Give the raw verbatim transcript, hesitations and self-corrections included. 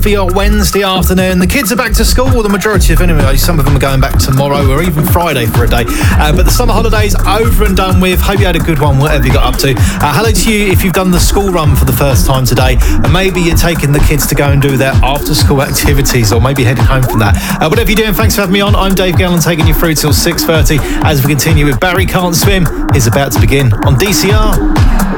for your Wednesday afternoon. The kids are back to school, well, the majority of them anyway. Some of them are going back tomorrow or even Friday for a day. Uh, but the summer holidays over and done with. Hope you had a good one, whatever you got up to. Uh, hello to you if you've done the school run for the first time today, and maybe you're taking the kids to go and do their after-school activities, or maybe heading home from that. Uh, whatever you're doing, thanks for having me on. I'm Dave Gallen, taking you through till six thirty as we continue with Barry Can't Swim is about to begin on D C R.